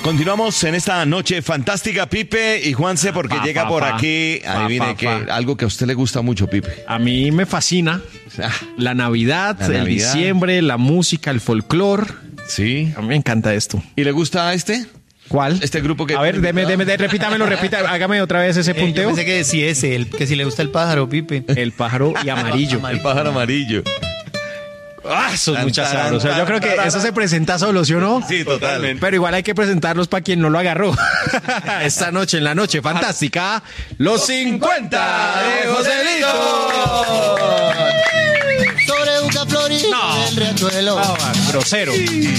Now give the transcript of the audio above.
Continuamos en esta noche fantástica, Pipe y Juanse, porque llega por aquí, adivine que algo que a usted le gusta mucho, Pipe. A mí me fascina la Navidad, el diciembre, la música, el folclore. Sí. A mí me encanta esto. ¿Y le gusta este? ¿Cuál? Este grupo que... A ver, repítamelo, hágame otra vez ese punteo. Yo pensé que sí ese, que si le gusta el pájaro, Pipe. El pájaro y amarillo. El pájaro amarillo. Eso es mucha sabrosa. Yo creo que eso se presenta solo, ¿sí o no? Sí, totalmente. Pero igual hay que presentarlos para quien no lo agarró. Esta noche, en la noche fantástica, los 50 de Joselito. Sobre Uca Florida, No. el riachuelo. Grosero.